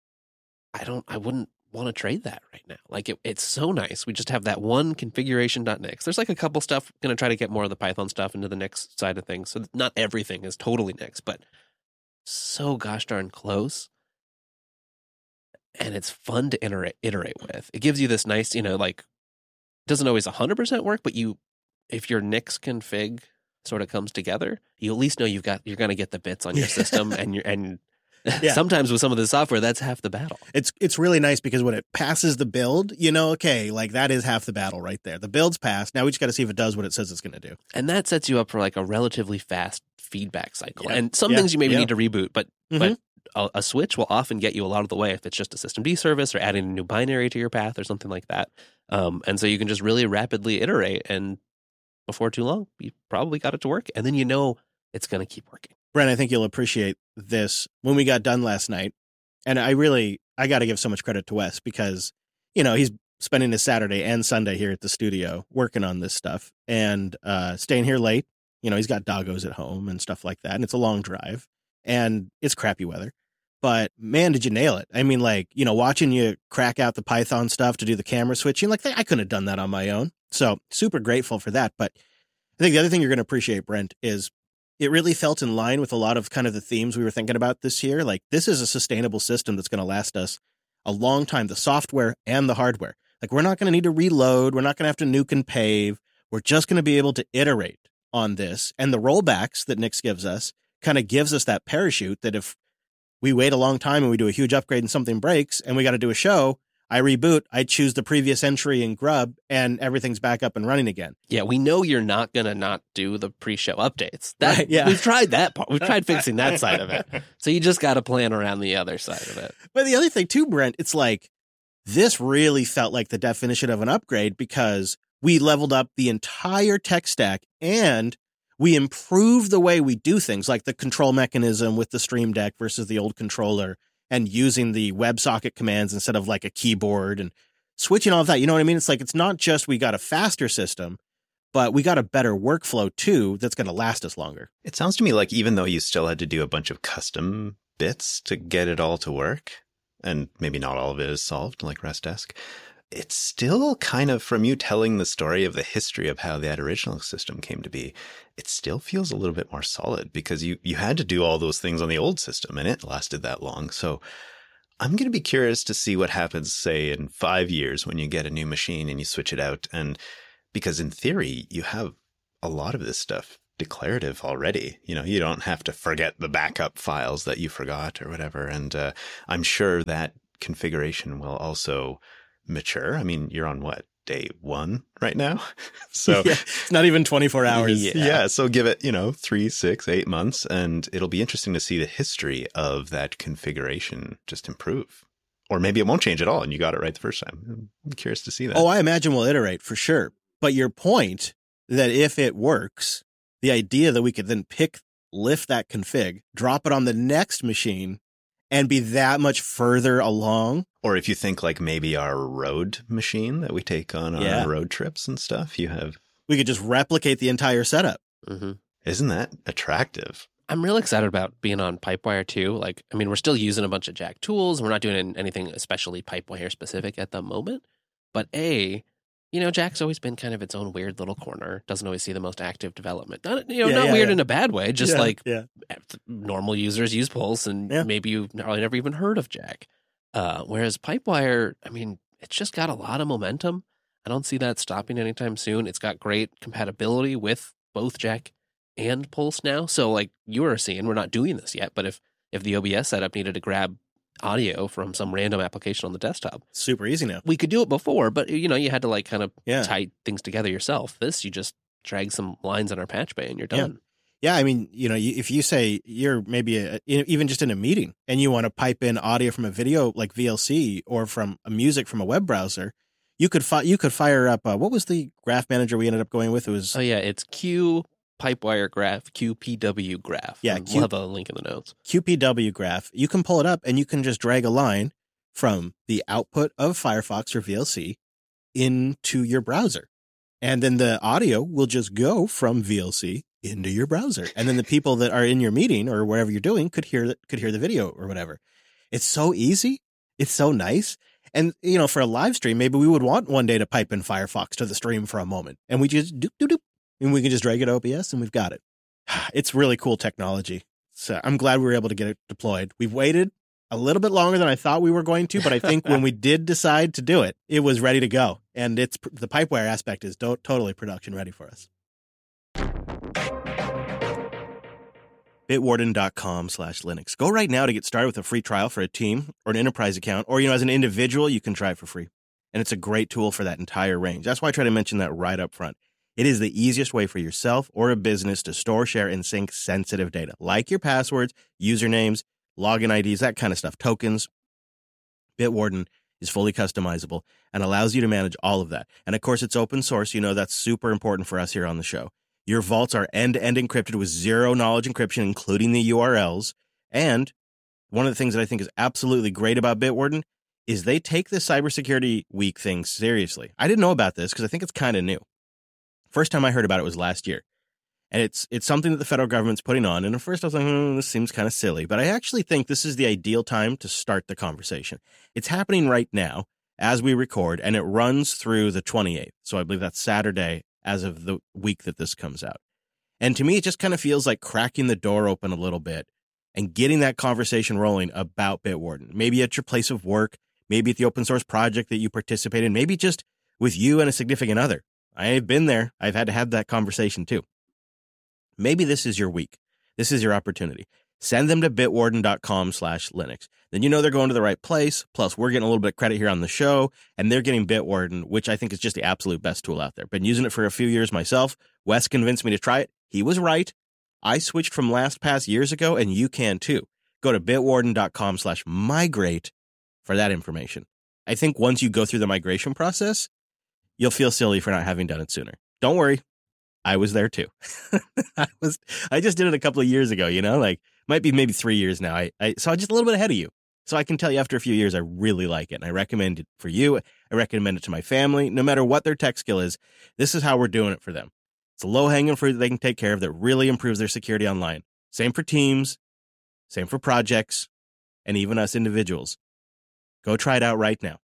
I don't, I wouldn't want to trade that right now. Like it, it's so nice. We just have that one configuration.nix. There's like a couple stuff, going to try to get more of the Python stuff into the Nix side of things. So not everything is totally Nix, but so gosh darn close. And it's fun to iterate, iterate with. It gives you this nice, you know, like, doesn't always one hundred percent work, but you, if your Nix config sort of comes together, you at least know you've got, you're going to get the bits on your system and you're, and yeah. Sometimes with some of the software, that's half the battle. It's it's really nice because when it passes the build, you know, okay, like that is half the battle right there. The build's passed. Now we just got to see if it does what it says it's going to do. And that sets you up for like a relatively fast feedback cycle. Yeah. And some yeah. things you maybe yeah. need to reboot, but mm-hmm. but a, a switch will often get you a lot of the way if it's just a systemd service or adding a new binary to your path or something like that. Um, and so you can just really rapidly iterate, and before too long, you probably got it to work. And then you know it's going to keep working. Brent, I think you'll appreciate this. When we got done last night, and I really, I got to give so much credit to Wes because, you know, he's spending his Saturday and Sunday here at the studio working on this stuff and uh, staying here late. You know, he's got doggos at home and stuff like that. And it's a long drive and it's crappy weather. But man, did you nail it. I mean, like, you know, watching you crack out the Python stuff to do the camera switching, like I couldn't have done that on my own. So super grateful for that. But I think the other thing you're going to appreciate, Brent, is it really felt in line with a lot of kind of the themes we were thinking about this year. Like, this is a sustainable system that's going to last us a long time, the software and the hardware. Like, we're not going to need to reload. We're not going to have to nuke and pave. We're just going to be able to iterate on this. And the rollbacks that Nix gives us kind of gives us that parachute that if we wait a long time and we do a huge upgrade and something breaks and we got to do a show, I reboot, I choose the previous entry in Grub, and everything's back up and running again. Yeah, we know you're not going to not do the pre-show updates. That, right, yeah. We've tried that part. We've tried fixing that side of it. So you just got to plan around the other side of it. But the other thing too, Brent, it's like, this really felt like the definition of an upgrade because we leveled up the entire tech stack and we improved the way we do things, like the control mechanism with the Stream Deck versus the old controller, and using the WebSocket commands instead of like a keyboard and switching all of that. You know what I mean? It's like, it's not just we got a faster system, but we got a better workflow too that's going to last us longer. It sounds to me like even though you still had to do a bunch of custom bits to get it all to work, and maybe not all of it is solved like RESTdesk, it's still kind of, from you telling the story of the history of how that original system came to be, it still feels a little bit more solid because you, you had to do all those things on the old system and it lasted that long. So I'm going to be curious to see what happens, say, in five years when you get a new machine and you switch it out. And because in theory, you have a lot of this stuff declarative already. You know, you don't have to forget the backup files that you forgot or whatever. And uh, I'm sure that configuration will also mature. I mean, you're on what, day one right now? So yeah, it's not even twenty-four hours. Yeah. yeah. So give it, you know, three, six, eight months, and it'll be interesting to see the history of that configuration just improve. Or maybe it won't change at all and you got it right the first time. I'm curious to see that. Oh, I imagine we'll iterate for sure. But your point that if it works, the idea that we could then pick, lift that config, drop it on the next machine, and be that much further along. Or if you think like maybe our road machine that we take on yeah. our road trips and stuff, you have... We could just replicate the entire setup. Mm-hmm. Isn't that attractive? I'm really excited about being on Pipewire too. Like, I mean, we're still using a bunch of Jack tools. We're not doing anything especially Pipewire specific at the moment. But A, you know, Jack's always been kind of its own weird little corner. Doesn't always see the most active development. Not, you know, yeah, not yeah, weird yeah. in a bad way. Just yeah, like yeah. normal users use Pulse, and yeah. maybe you've probably never even heard of Jack. Uh, whereas Pipewire, I mean, it's just got a lot of momentum. I don't see that stopping anytime soon. It's got great compatibility with both Jack and Pulse now. So like you were seeing, we're not doing this yet, but if if the O B S setup needed to grab audio from some random application on the desktop, super easy now. We could do it before, but you know, you had to like kind of yeah. tie things together yourself. This, you just drag some lines in our patch bay and you're done. Yeah, yeah I mean, you know, if you say you're maybe a, even just in a meeting and you want to pipe in audio from a video like V L C or from a music from a web browser, you could fi- you could fire up. Uh, what was the graph manager we ended up going with? It was oh yeah, it's Q Pipewire Graph, Q P W Graph. Yeah, Q- Q- we'll have a link in the notes. Q P W Graph. You can pull it up and you can just drag a line from the output of Firefox or V L C into your browser. And then the audio will just go from V L C into your browser. And then the people that are in your meeting or wherever you're doing could hear could hear the video or whatever. It's so easy. It's so nice. And, you know, for a live stream, maybe we would want one day to pipe in Firefox to the stream for a moment. And we just do, do, do. And we can just drag it to O B S and we've got it. It's really cool technology. So I'm glad we were able to get it deployed. We've waited a little bit longer than I thought we were going to, but I think when we did decide to do it, it was ready to go. And it's the Pipewire aspect is do- totally production ready for us. Bitwarden.com slash Linux. Go right now to get started with a free trial for a team or an enterprise account, or, you know, as an individual, you can try it for free. And it's a great tool for that entire range. That's why I try to mention that right up front. It is the easiest way for yourself or a business to store, share, and sync sensitive data, like your passwords, usernames, login I Ds, that kind of stuff, tokens. Bitwarden is fully customizable and allows you to manage all of that. And of course, it's open source. You know, that's super important for us here on the show. Your vaults are end-to-end encrypted with zero knowledge encryption, including the U R Ls. And one of the things that I think is absolutely great about Bitwarden is they take this cybersecurity week thing seriously. I didn't know about this because I think it's kind of new. First time I heard about it was last year. And it's it's something that the federal government's putting on. And at first I was like, hmm, this seems kind of silly. But I actually think this is the ideal time to start the conversation. It's happening right now as we record, and it runs through the twenty-eighth. So I believe that's Saturday as of the week that this comes out. And to me, it just kind of feels like cracking the door open a little bit and getting that conversation rolling about Bitwarden. Maybe at your place of work, maybe at the open source project that you participate in, maybe just with you and a significant other. I've been there. I've had to have that conversation too. Maybe this is your week. This is your opportunity. Send them to bitwarden.com slash Linux. Then you know they're going to the right place. Plus, we're getting a little bit of credit here on the show, and they're getting Bitwarden, which I think is just the absolute best tool out there. Been using it for a few years myself. Wes convinced me to try it. He was right. I switched from LastPass years ago, and you can too. Go to bitwarden.com slash migrate for that information. I think once you go through the migration process, you'll feel silly for not having done it sooner. Don't worry. I was there too. I was, I just did it a couple of years ago, you know, like might be maybe three years now. I, I, so I'm just a little bit ahead of you. So I can tell you after a few years, I really like it. And I recommend it for you. I recommend it to my family, no matter what their tech skill is. This is how we're doing it for them. It's a low hanging fruit that they can take care of that really improves their security online. Same for teams, same for projects, and even us individuals. Go try it out right now.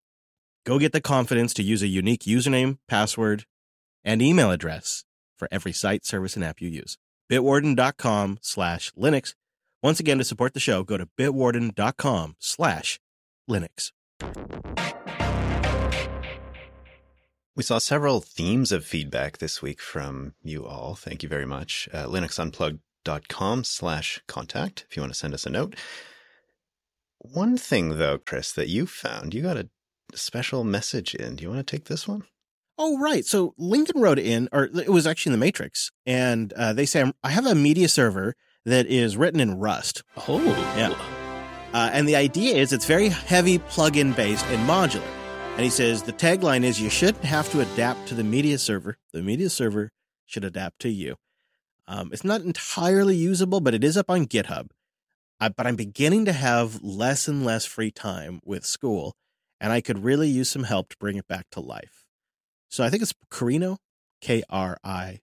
Go get the confidence to use a unique username, password, and email address for every site, service, and app you use. Bitwarden.com slash Linux. Once again, to support the show, go to bitwarden.com slash Linux. We saw several themes of feedback this week from you all. Thank you very much. Uh, linuxunplugged.com slash contact if you want to send us a note. One thing, though, Chris, that you found, you got a special message in. Do you want to take this one? Oh, right. So Lincoln wrote in, or it was actually in the Matrix, and uh, they say, I have a media server that is written in Rust. Oh. Yeah. Uh, and the idea is it's very heavy plug-in based and modular. And he says the tagline is you shouldn't have to adapt to the media server. The media server should adapt to you. Um, it's not entirely usable, but it is up on GitHub. Uh, but I'm beginning to have less and less free time with school, and I could really use some help to bring it back to life. So I think it's Carino, K R I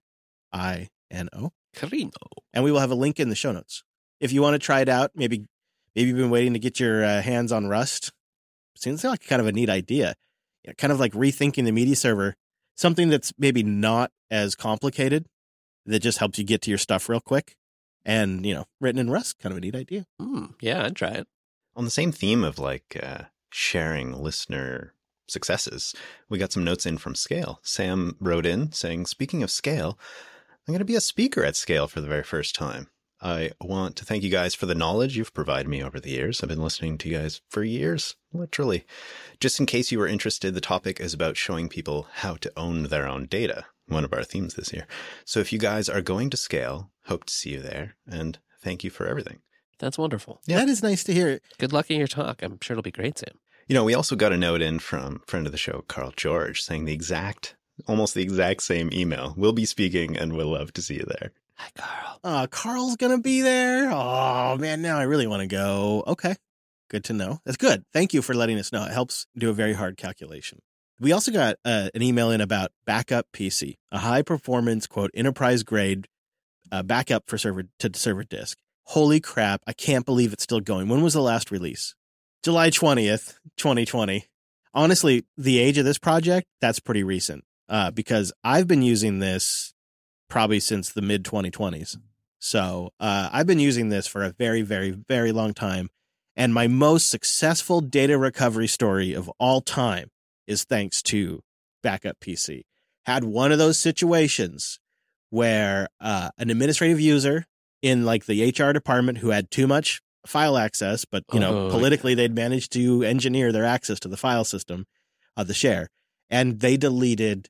I N O. Carino. And we will have a link in the show notes. If you want to try it out, maybe maybe you've been waiting to get your uh, hands on Rust. Seems like kind of a neat idea. Yeah, kind of like rethinking the media server, something that's maybe not as complicated, that just helps you get to your stuff real quick. And, you know, written in Rust, kind of a neat idea. Mm, yeah, I'd try it. On the same theme of like uh, sharing listener successes, we got some notes in from Scale. Sam wrote in saying, speaking of Scale, I'm going to be a speaker at Scale for the very first time. I want to thank you guys for the knowledge you've provided me over the years. I've been listening to you guys for years, literally. Just in case you were interested, the topic is about showing people how to own their own data, one of our themes this year. So if you guys are going to Scale, hope to see you there, and thank you for everything. That's wonderful. Yeah. That is nice to hear. Good luck in your talk. I'm sure it'll be great, Sam. You know, we also got a note in from friend of the show, Carl George, saying the exact, almost the exact same email. We'll be speaking and we'll love to see you there. Hi, Carl. Uh, Carl's going to be there. Oh, man, now I really want to go. Okay, good to know. That's good. Thank you for letting us know. It helps do a very hard calculation. We also got uh, an email in about Backup P C, a high-performance, quote, enterprise-grade uh, backup for server to server disk. Holy crap, I can't believe it's still going. When was the last release? July twentieth, twenty twenty. Honestly, the age of this project, that's pretty recent uh, because I've been using this probably since the mid twenty twenties. So uh, I've been using this for a very, very, very long time. And my most successful data recovery story of all time is thanks to Backup P C. Had one of those situations where uh, an administrative user in like the H R department who had too much file access, but you know, oh, politically they'd managed to engineer their access to the file system of the share, and they deleted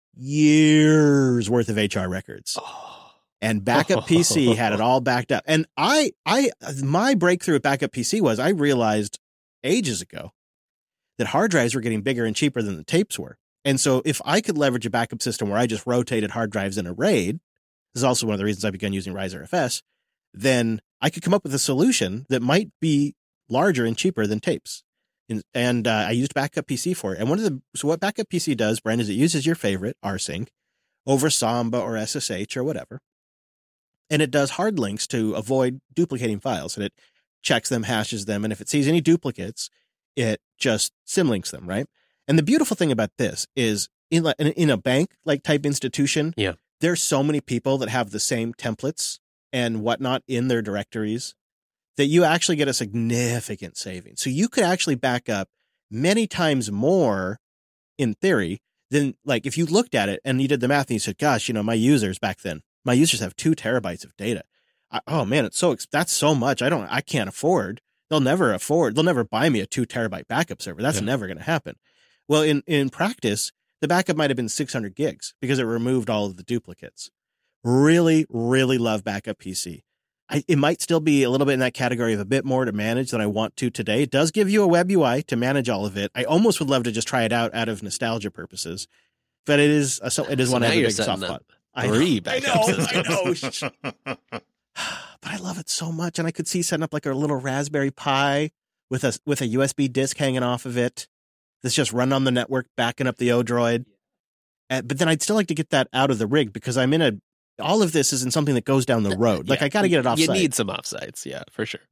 years worth of H R records. Oh. And Backup P C had it all backed up. And I, I, my breakthrough at Backup P C was I realized ages ago that hard drives were getting bigger and cheaper than the tapes were. And so if I could leverage a backup system where I just rotated hard drives in a RAID, this is also one of the reasons I began using RiserFS, then I could come up with a solution that might be larger and cheaper than tapes. And, and uh, I used Backup P C for it. And one of the, so what Backup P C does, Brent, is it uses your favorite, rsync, over Samba or S S H or whatever. And it does hard links to avoid duplicating files. And it checks them, hashes them. And if it sees any duplicates, it just symlinks them, right? And the beautiful thing about this is in, in a bank-like type institution, yeah, there's so many people that have the same templates and whatnot in their directories that you actually get a significant savings. So you could actually back up many times more in theory than like if you looked at it and you did the math and you said, gosh, you know, my users back then, my users have two terabytes of data. I, oh man, it's so, that's so much. I don't, I can't afford, they'll never afford, they'll never buy me a two terabyte backup server. That's yeah. never going to happen. Well, in, in practice, the backup might have been six hundred gigs because it removed all of the duplicates. Really, really love Backup P C. I, it might still be a little bit in that category of a bit more to manage than I want to today. It does give you a web U I to manage all of it. I almost would love to just try it out out of nostalgia purposes, but it is a, it is so one I have a big soft spot. Three I know, I know, I know. But I love it so much, and I could see setting up like a little Raspberry Pi with a with a U S B disk hanging off of it that's just run on the network, backing up the Odroid. Uh, but then I'd still like to get that out of the rig because I'm in a. All of this isn't something that goes down the road. Like yeah. I got to get it offsite. You need some offsites, yeah, for sure.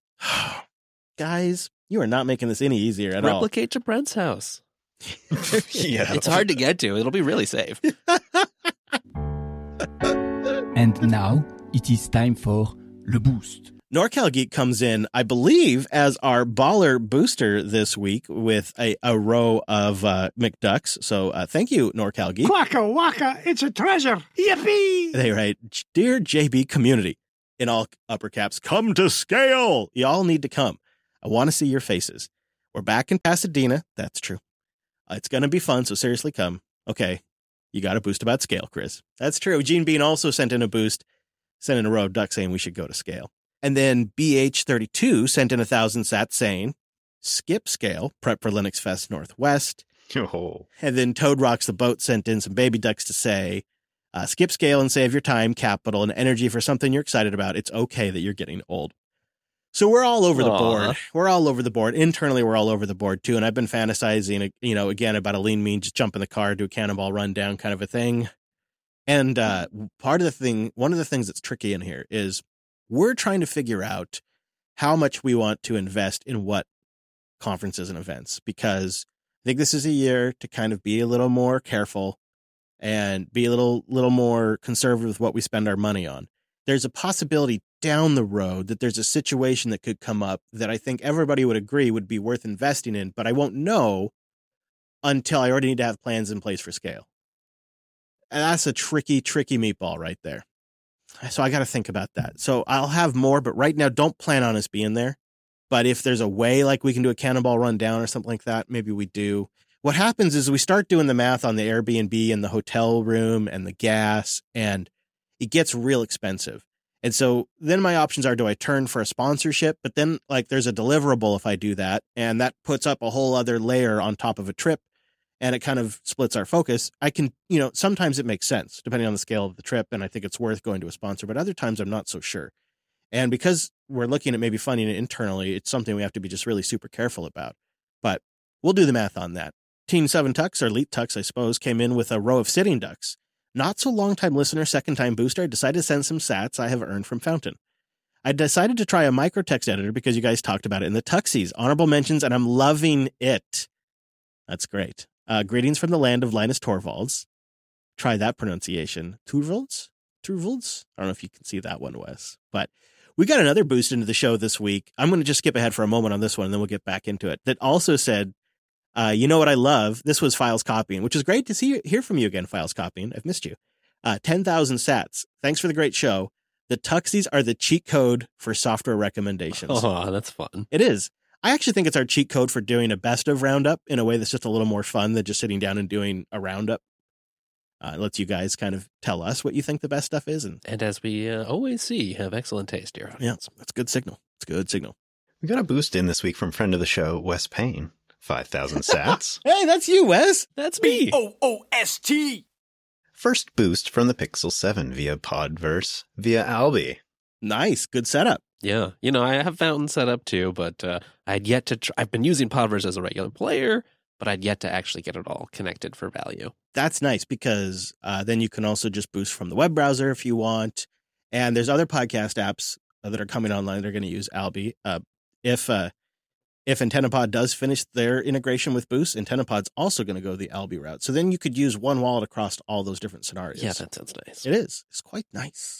Guys, you are not making this any easier at Replicate all. Replicate to Brent's house. Yeah, it's hard to get to. It'll be really safe. And now it is time for Le Boost. NorCal Geek comes in, I believe, as our baller booster this week with a, a row of uh, McDucks. So uh, thank you, NorCal Geek. Quacka wacka, it's a treasure. Yippee! They write, Dear J B community, in all upper caps, come to scale. Y'all need to come. I want to see your faces. We're back in Pasadena. That's true. Uh, it's going to be fun, so seriously come. Okay, you got a boost about scale, Chris. That's true. Gene Bean also sent in a boost, sent in a row of ducks saying we should go to scale. And then B H thirty-two sent in a thousand sats saying, skip scale, prep for Linux Fest Northwest. Oh. And then Toad Rocks the Boat sent in some baby ducks to say, uh, skip scale and save your time, capital, and energy for something you're excited about. It's okay that you're getting old. So we're all over the Aww. board. We're all over the board. Internally, we're all over the board, too. And I've been fantasizing, you know, again, about a lean mean, just jump in the car, do a cannonball run down kind of a thing. And uh, part of the thing, one of the things that's tricky in here is we're trying to figure out how much we want to invest in what conferences and events, because I think this is a year to kind of be a little more careful and be a little, little more conservative with what we spend our money on. There's a possibility down the road that there's a situation that could come up that I think everybody would agree would be worth investing in, but I won't know until I already need to have plans in place for scale. And that's a tricky, tricky meatball right there. So I got to think about that. So I'll have more, but right now, don't plan on us being there. But if there's a way like we can do a cannonball run down or something like that, maybe we do. What happens is we start doing the math on the Airbnb and the hotel room and the gas, and it gets real expensive. And so then my options are, do I turn for a sponsorship? But then like there's a deliverable if I do that, and that puts up a whole other layer on top of a trip, and it kind of splits our focus. I can, you know, sometimes it makes sense depending on the scale of the trip, and I think it's worth going to a sponsor, but other times I'm not so sure. And because we're looking at maybe funding it internally, it's something we have to be just really super careful about. But we'll do the math on that. Team seven Tux, or Elite Tux, I suppose, came in with a row of sitting ducks. Not so long time listener, second time booster, decided to send some sats I have earned from Fountain. I decided to try a microtext editor because you guys talked about it in the Tuxies. Honorable mentions, and I'm loving it. That's great. Uh, greetings from the land of Linus Torvalds. Try that pronunciation. Torvalds? Torvalds? I don't know if you can see that one, Wes. But we got another boost into the show this week. I'm going to just skip ahead for a moment on this one, and then we'll get back into it. That also said, uh, you know what I love? This was Files Copying, which is great to see hear from you again, Files Copying. I've missed you. Uh, ten thousand sats. Thanks for the great show. The Tuxies are the cheat code for software recommendations. Oh, that's fun. It is. I actually think it's our cheat code for doing a best of roundup in a way that's just a little more fun than just sitting down and doing a roundup. Uh, it lets you guys kind of tell us what you think the best stuff is. And, And as we uh, always see, you have excellent taste, dear audience. yeah, that's good signal. It's good signal. We got a boost in this week from friend of the show, Wes Payne. five thousand sats. Hey, that's you, Wes. That's me. O O S T. First boost from the Pixel seven via Podverse via Albi. Nice. Good setup. Yeah. You know, I have Fountain set up too, but uh, I'd yet to try. I've been using Podverse as a regular player, but I'd yet to actually get it all connected for value. That's nice because uh, then you can also just boost from the web browser if you want. And there's other podcast apps that are coming online that are going to use Albi. Uh, if uh, if AntennaPod does finish their integration with Boost, AntennaPod's also going to go the Albi route. So then you could use one wallet across all those different scenarios. Yeah, that sounds nice. It is. It's quite nice.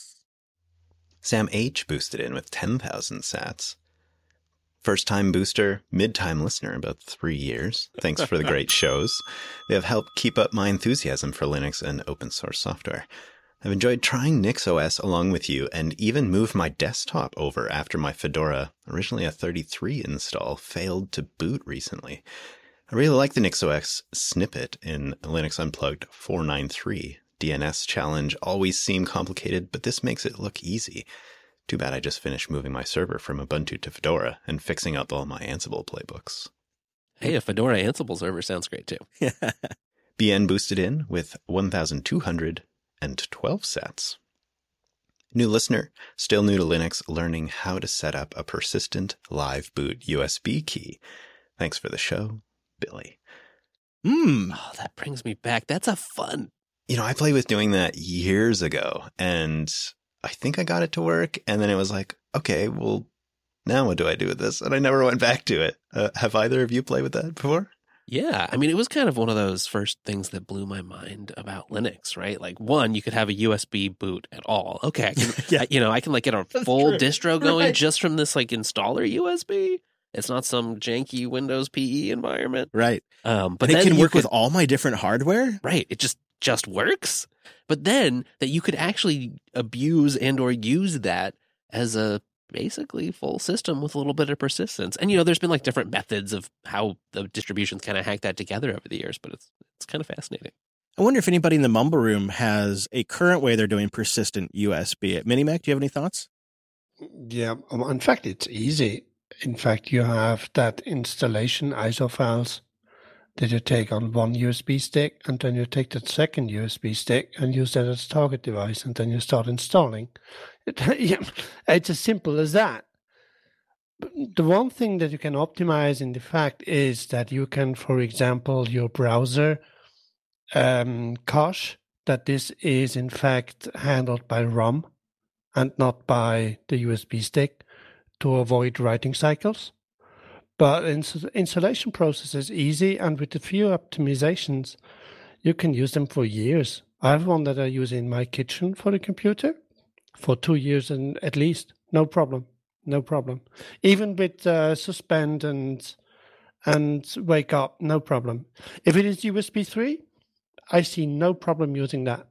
Sam H boosted in with ten thousand sats. First time booster, mid time listener, about three years. Thanks for the great shows. They have helped keep up my enthusiasm for Linux and open source software. I've enjoyed trying NixOS along with you and even moved my desktop over after my Fedora, originally a thirty-three install, failed to boot recently. I really like the NixOS snippet in Linux Unplugged four ninety-three. D N S challenge always seemed complicated, but this makes it look easy. Too bad I just finished moving my server from Ubuntu to Fedora and fixing up all my Ansible playbooks. Hey, a Fedora Ansible server sounds great too. B N boosted in with one thousand two hundred twelve sats. New listener, still new to Linux, learning how to set up a persistent live boot U S B key. Thanks for the show, Billy. Hmm. Oh, that brings me back. That's a fun. You know, I played with doing that years ago, and I think I got it to work, and then it was like, okay, well, now what do I do with this? And I never went back to it. Uh, have either of you played with that before? Yeah, I mean, it was kind of one of those first things that blew my mind about Linux, right? Like, one, you could have a U S B boot at all. Okay, I can, Yeah. I, you know, I can like get a That's full true. distro going Right. just from this like installer U S B. It's not some janky Windows P E environment. Right. Um, but But it then can you work could- with all my different hardware. right. It just just works. But then that you could actually abuse and or use that as a basically full system with a little bit of persistence. And you know, there's been like different methods of how the distributions kind of hack that together over the years, but it's it's kind of fascinating. I wonder if anybody in the Mumble Room has a current way they're doing persistent U S B. At Minimac, do you have any thoughts? Yeah, um, in fact, it's easy. In fact, you have that installation I S O files that you take on one U S B stick, and then you take that second U S B stick and use that as a target device, and then you start installing. It, yeah, it's as simple as that. But the one thing that you can optimize in the fact is that you can, for example, your browser um, cache, that this is in fact handled by ROM and not by the U S B stick to avoid writing cycles. But ins- installation process is easy, and with a few optimizations, you can use them for years. I have one that I use in my kitchen for the computer for two years and at least. No problem. No problem. Even with uh, suspend and and wake up, no problem. If it is U S B three, I see no problem using that.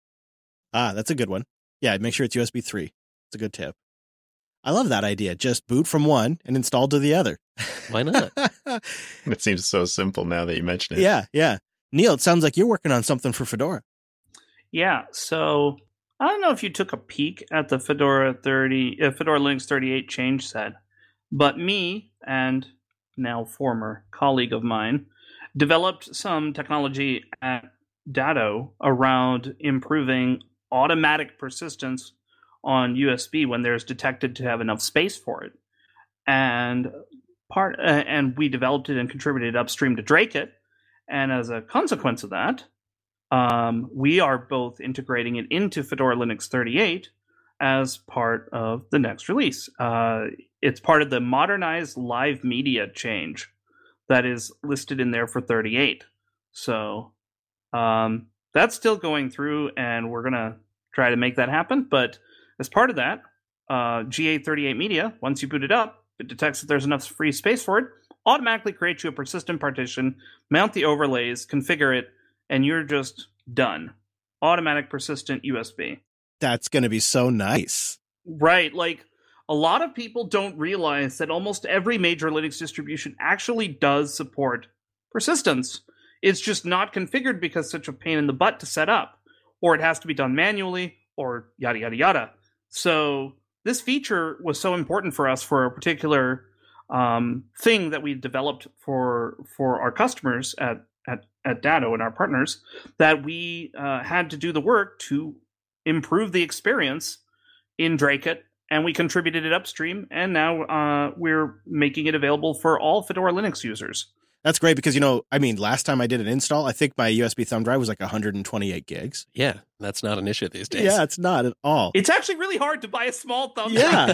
Ah, that's a good one. Yeah, make sure it's U S B three. It's a good tip. I love that idea. Just boot from one and install to the other. Why not? It seems so simple now that you mention it. Yeah, yeah. Neil, it sounds like you're working on something for Fedora. Yeah, so I don't know if you took a peek at the Fedora thirty, uh, Fedora Linux thirty-eight change set, but me and now former colleague of mine developed some technology at Datto around improving automatic persistence on U S B when there's detected to have enough space for it, and part uh, and we developed it and contributed upstream to Drakit, and as a consequence of that, um, we are both integrating it into Fedora Linux thirty-eight as part of the next release. Uh, it's part of the modernized live media change that is listed in there for thirty-eight. So um, that's still going through, and we're gonna try to make that happen. But as part of that, uh, G A thirty-eight Media, once you boot it up, it detects that there's enough free space for it, automatically creates you a persistent partition, mount the overlays, configure it, and you're just done. Automatic persistent U S B. That's going to be so nice. Right, like a lot of people don't realize that almost every major Linux distribution actually does support persistence. It's just not configured because it's such a pain in the butt to set up, or it has to be done manually, or yada yada yada. So this feature was so important for us for a particular um, thing that we developed for for our customers at at, at Datto and our partners, that we uh, had to do the work to improve the experience in Drakit, and we contributed it upstream, and now uh, we're making it available for all Fedora Linux users. That's great because, you know, I mean, last time I did an install, I think my U S B thumb drive was like one hundred twenty-eight gigs. Yeah, that's not an issue these days. Yeah, it's not at all. It's actually really hard to buy a small thumb Yeah.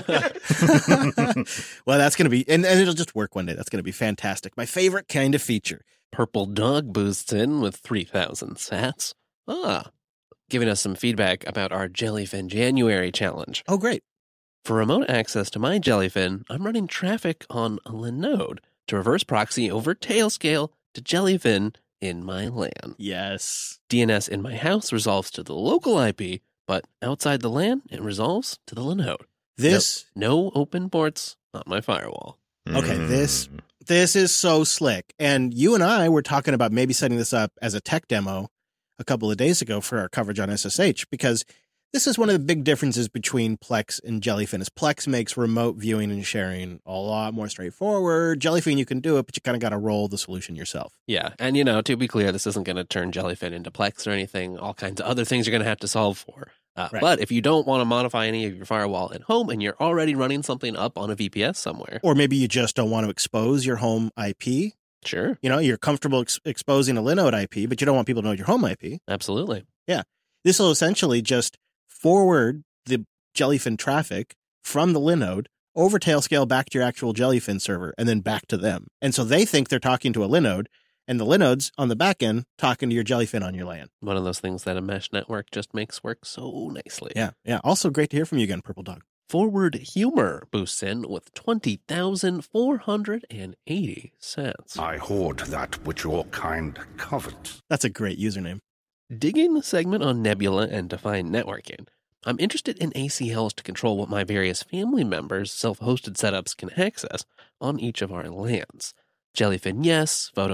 drive. Well, that's going to be, and, and it'll just work one day. That's going to be fantastic. My favorite kind of feature. Purple Dog boosts in with three thousand sats. Ah, giving us some feedback about our Jellyfin January challenge. Oh, great. For remote access to my Jellyfin, I'm running traffic on a Linode to reverse proxy over Tailscale to Jellyfin in my LAN. Yes. D N S in my house resolves to the local I P, but outside the LAN, it resolves to the Linode. This, No, no open ports on my firewall. okay, this, Mm. this is so slick. And you and I were talking about maybe setting this up as a tech demo a couple of days ago for our coverage on S S H, because this is one of the big differences between Plex and Jellyfin. Is Plex makes remote viewing and sharing a lot more straightforward. Jellyfin, you can do it, but you kind of got to roll the solution yourself. Yeah, and you know, to be clear, this isn't going to turn Jellyfin into Plex or anything. All kinds of other things you're going to have to solve for. Uh, Right. But if you don't want to modify any of your firewall at home and you're already running something up on a V P S somewhere, Or maybe you just don't want to expose your home I P. sure, You know, you're comfortable ex- exposing a Linode I P, but you don't want people to know your home I P. absolutely. This will essentially just forward the Jellyfin traffic from the Linode over Tailscale back to your actual Jellyfin server and then back to them. And so they think they're talking to a Linode, and the Linodes on the back end talking to your Jellyfin on your LAN. One of those things that a mesh network just makes work so nicely. Yeah, yeah. Also great to hear from you again, Purple Dog. Forward Humor boosts in with twenty thousand four hundred eighty cents. I hoard that which your kind covet. That's a great username. Digging the segment on Nebula and Defined Networking, I'm interested in A C Ls to control what my various family members' self-hosted setups can access on each of our LANs. Jellyfin, yes. Photo